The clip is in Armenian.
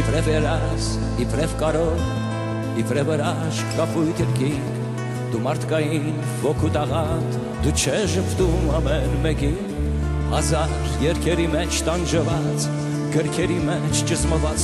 իբրև երաս, իբրև կարոր, իբրև հրաշք կապույտ երկինք, դու մարդկային ոգու տաղատ, դու չես ժպտում ամեն մեկին, հազար երկերի մեջ տանջված, գրքերի մեջ ճզմված